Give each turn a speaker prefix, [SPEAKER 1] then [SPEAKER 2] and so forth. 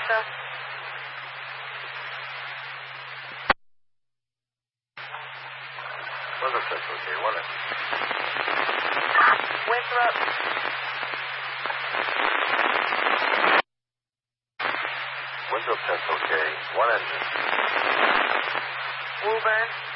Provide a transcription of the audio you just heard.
[SPEAKER 1] Delta.
[SPEAKER 2] Winthrop, okay, 1 engine.
[SPEAKER 1] Winthrop.
[SPEAKER 2] Winthrop, that's okay, 1 engine.
[SPEAKER 1] Woburn.